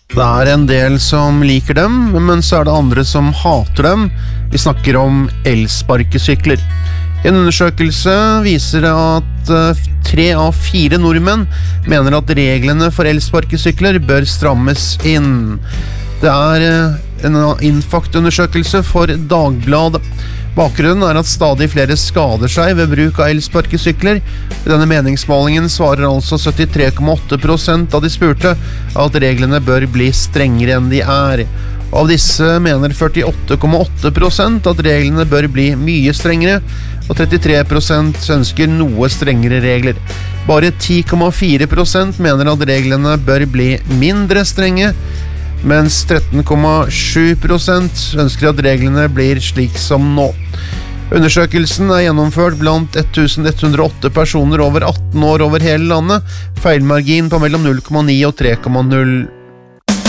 Det en del som liker dem, men så det andre som hater dem. Vi snakker om elsparkesykler. En undersøkelse viser at 3 av 4 nordmenn mener at reglene for elsparkesykler bør strammes inn. Det en Infact-undersøkelse for Dagbladet. Bakgrunnen at stadig flere skader seg ved bruk av elsparkesykler. I denne meningsmålingen svarer altså 73,8% av de spurte at reglene bør bli strengere enn de Av disse mener 48,8% at reglene bør bli mye strengere, og 33% ønsker noe strengere regler. Bare 10,4% mener at reglene bør bli mindre strenge, mens 13,7% ønsker at reglene blir slik som nå. Undersøkelsen gjennomført blant 1108 personer over 18 år over hele landet, feilmargin på mellom 0,9 og 3,0%.